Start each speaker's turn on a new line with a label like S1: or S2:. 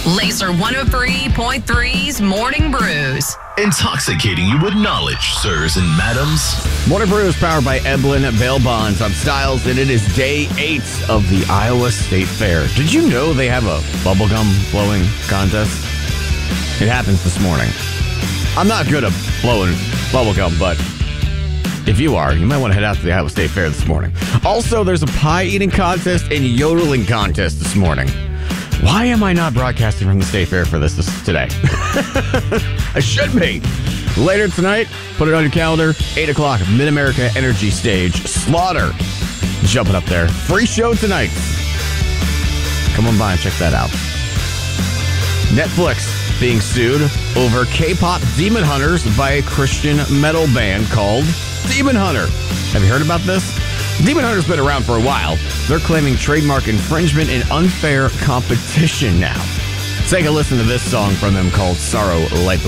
S1: Laser 103.3's Morning Brews.
S2: Intoxicating you with knowledge, sirs and madams.
S3: Morning Brew is powered by Eblin Bail Bonds. I'm Styles, and it is day 8 of the Iowa State Fair. Did you know they have a bubblegum blowing contest? It happens this morning. I'm not good at blowing bubblegum, but if you are, you might want to head out to the Iowa State Fair this morning. Also, there's a pie eating contest and yodeling contest this morning. Why am I not broadcasting from the State Fair for this today? I should be. Later tonight, put it on your calendar, 8 o'clock, Mid-America Energy Stage. Slaughter jumping up there. Free show tonight. Come on by and check that out. Netflix being sued over K-pop Demon Hunters by a Christian metal band called Demon Hunter. Have you heard about this? Demon Hunter's been around for a while. They're claiming trademark infringement and unfair competition now. Take a listen to this song from them called Sorrow Light the